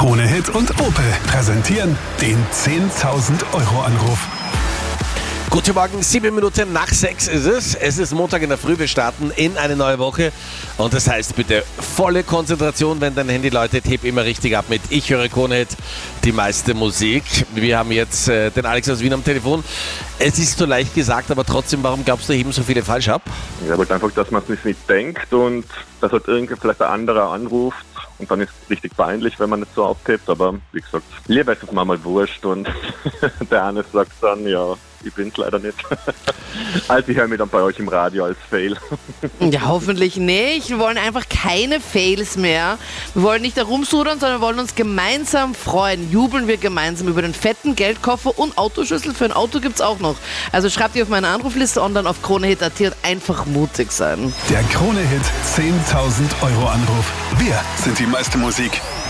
Krone Hit und Opel präsentieren den 10.000 Euro Anruf. Guten Morgen, 7 Minuten nach 6 ist es. Es ist Montag in der Früh, wir starten in eine neue Woche. Und das heißt bitte volle Konzentration, wenn dein Handy läutet, heb immer richtig ab mit Ich höre Krone Hit, die meiste Musik. Wir haben jetzt den Alex aus Wien am Telefon. Es ist so leicht gesagt, aber trotzdem, warum glaubst du, heben so viele falsch ab? Ja, weil einfach, dass man es nicht denkt und dass halt irgendwie vielleicht ein anderer anruft. Und dann ist es richtig peinlich, wenn man nicht so aufhebt. Aber wie gesagt, lieber ist es mir mal wurscht. Und der eine sagt dann, ja, ich bin's leider nicht. Also ich höre mich dann bei euch im Radio als Fail. Ja, hoffentlich nicht. Wir wollen einfach keine Fails mehr. Wir wollen nicht herumsudern, sondern wir wollen uns gemeinsam freuen. Jubeln wir gemeinsam über den fetten Geldkoffer und Autoschlüssel für ein Auto gibt's auch noch. Also schreibt ihr auf meine Anrufliste online auf KroneHit.at und einfach mutig sein. Der Krone Hit 10.000 Euro Anruf. Wir sind die meiste Musik.